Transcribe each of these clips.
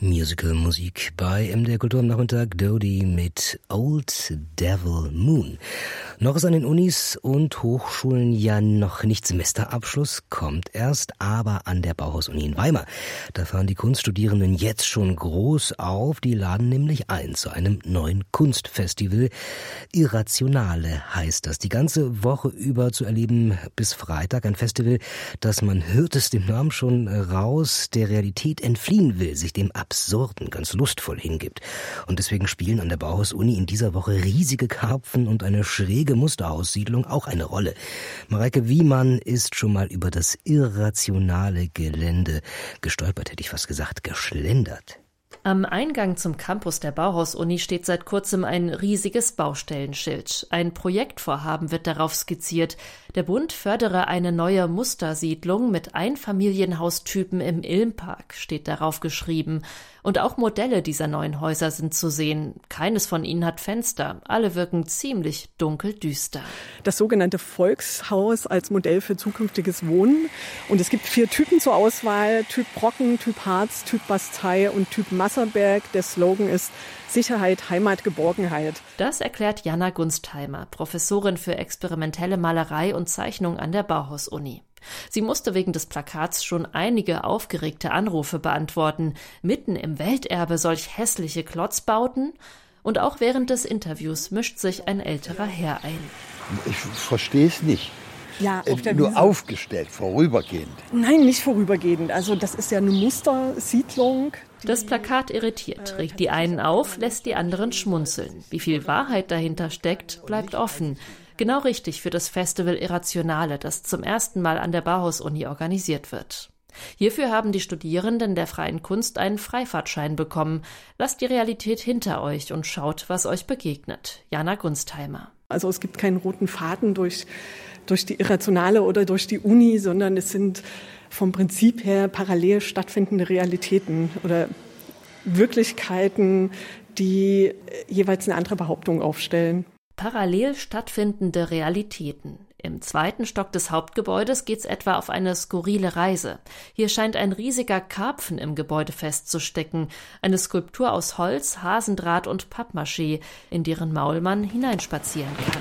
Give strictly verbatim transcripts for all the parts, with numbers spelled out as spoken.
Musical-Musik bei M D R Kultur am Nachmittag. Dodie mit Old Devil Moon. Noch ist an den Unis und Hochschulen ja noch nicht Semesterabschluss, kommt erst, aber an der Bauhaus-Uni in Weimar. Da fahren die Kunststudierenden jetzt schon groß auf. Die laden nämlich ein zu einem neuen Kunstfestival. Irrationale heißt das. Die ganze Woche über zu erleben bis Freitag. Ein Festival, das, man hört es dem Namen schon raus, der Realität entfliehen will, sich dem Absurden ganz lustvoll hingibt. Und deswegen spielen an der Bauhaus-Uni in dieser Woche riesige Karpfen und eine schräge Musterhaussiedlung auch eine Rolle. Mareike Wiemann ist schon mal über das irrationale Gelände gestolpert, hätte ich fast gesagt, geschlendert. Am Eingang zum Campus der Bauhaus-Uni steht seit kurzem ein riesiges Baustellenschild. Ein Projektvorhaben wird darauf skizziert. Der Bund fördere eine neue Mustersiedlung mit Einfamilienhaustypen im Ilmpark, steht darauf geschrieben. Und auch Modelle dieser neuen Häuser sind zu sehen. Keines von ihnen hat Fenster. Alle wirken ziemlich dunkeldüster. Das sogenannte Volkshaus als Modell für zukünftiges Wohnen. Und es gibt vier Typen zur Auswahl. Typ Brocken, Typ Harz, Typ Bastei und Typ Masserberg. Der Slogan ist Sicherheit, Heimat, Geborgenheit. Das erklärt Jana Gunstheimer, Professorin für experimentelle Malerei und Zeichnung an der Bauhaus-Uni. Sie musste wegen des Plakats schon einige aufgeregte Anrufe beantworten. Mitten im Welterbe solch hässliche Klotzbauten? Und auch während des Interviews mischt sich ein älterer Herr ein. Ich verstehe es nicht. Ja, auf der Nur Wiese. Aufgestellt, vorübergehend. Nein, nicht vorübergehend. Also das ist ja eine Mustersiedlung. Das Plakat irritiert, regt die einen auf, lässt die anderen schmunzeln. Wie viel Wahrheit dahinter steckt, bleibt offen. Genau richtig für das Festival Irrationale, das zum ersten Mal an der Bauhaus-Uni organisiert wird. Hierfür haben die Studierenden der Freien Kunst einen Freifahrtschein bekommen. Lasst die Realität hinter euch und schaut, was euch begegnet. Jana Gunstheimer. Also es gibt keinen roten Faden durch, durch die Irrationale oder durch die Uni, sondern es sind vom Prinzip her parallel stattfindende Realitäten oder Wirklichkeiten, die jeweils eine andere Behauptung aufstellen. Parallel stattfindende Realitäten. Im zweiten Stock des Hauptgebäudes geht's etwa auf eine skurrile Reise. Hier scheint ein riesiger Karpfen im Gebäude festzustecken. Eine Skulptur aus Holz, Hasendraht und Pappmaché, in deren Maul man hineinspazieren kann.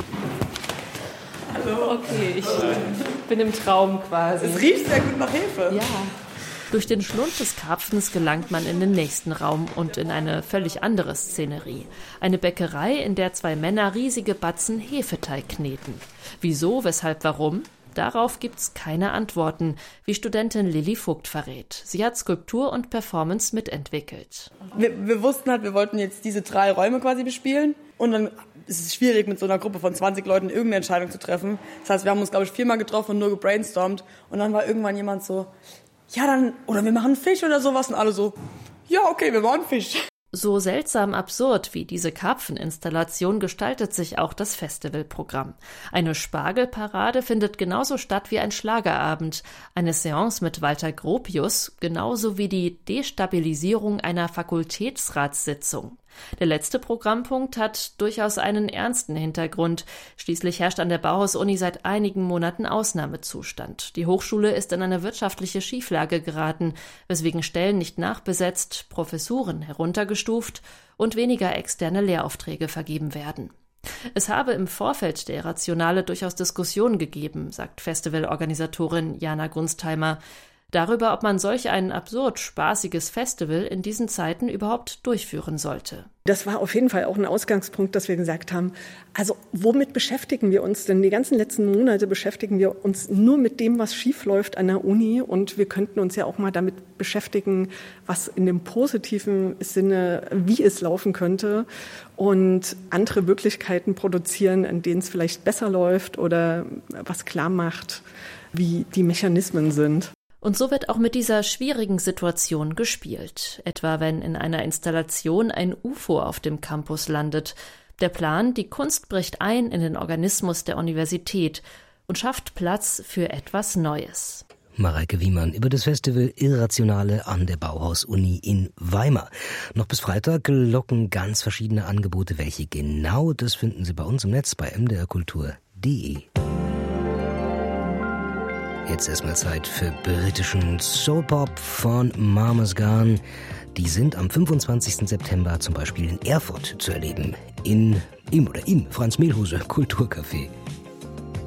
Hallo. Okay, ich bin im Traum quasi. Es riecht sehr gut nach Hefe. Ja. Durch den Schlund des Karpfens gelangt man in den nächsten Raum und in eine völlig andere Szenerie. Eine Bäckerei, in der zwei Männer riesige Batzen Hefeteig kneten. Wieso, weshalb, warum? Darauf gibt's keine Antworten, wie Studentin Lilly Vogt verrät. Sie hat Skulptur und Performance mitentwickelt. Wir, wir wussten halt, wir wollten jetzt diese drei Räume quasi bespielen. Und dann ist es schwierig, mit so einer Gruppe von zwanzig Leuten irgendeine Entscheidung zu treffen. Das heißt, wir haben uns, glaube ich, viermal getroffen und nur gebrainstormt. Und dann war irgendwann jemand so, ja dann, oder wir machen Fisch oder sowas. Und alle so, ja okay, wir machen Fisch. So seltsam absurd wie diese Karpfeninstallation gestaltet sich auch das Festivalprogramm. Eine Spargelparade findet genauso statt wie ein Schlagerabend, eine Seance mit Walter Gropius, genauso wie die Destabilisierung einer Fakultätsratssitzung. Der letzte Programmpunkt hat durchaus einen ernsten Hintergrund. Schließlich herrscht an der Bauhaus-Uni seit einigen Monaten Ausnahmezustand. Die Hochschule ist in eine wirtschaftliche Schieflage geraten, weswegen Stellen nicht nachbesetzt, Professuren heruntergestuft und weniger externe Lehraufträge vergeben werden. Es habe im Vorfeld der Irrationale durchaus Diskussionen gegeben, sagt Festivalorganisatorin Jana Gunstheimer, darüber, ob man solch ein absurd spaßiges Festival in diesen Zeiten überhaupt durchführen sollte. Das war auf jeden Fall auch ein Ausgangspunkt, dass wir gesagt haben, also womit beschäftigen wir uns denn? Die ganzen letzten Monate beschäftigen wir uns nur mit dem, was schief läuft an der Uni, und wir könnten uns ja auch mal damit beschäftigen, was in dem positiven Sinne, wie es laufen könnte, und andere Möglichkeiten produzieren, in denen es vielleicht besser läuft oder was klar macht, wie die Mechanismen sind. Und so wird auch mit dieser schwierigen Situation gespielt, etwa wenn in einer Installation ein U F O auf dem Campus landet. Der Plan, die Kunst bricht ein in den Organismus der Universität und schafft Platz für etwas Neues. Mareike Wiemann über das Festival Irrationale an der Bauhaus-Uni in Weimar. Noch bis Freitag locken ganz verschiedene Angebote. Welche genau, das finden Sie bei uns im Netz bei m d r kultur punkt d e. Jetzt erstmal Zeit für britischen Soul-Pop von Mama's Gone. Die sind am fünfundzwanzigsten September zum Beispiel in Erfurt zu erleben. In, im oder im Franz Mehlhuse Kulturcafé.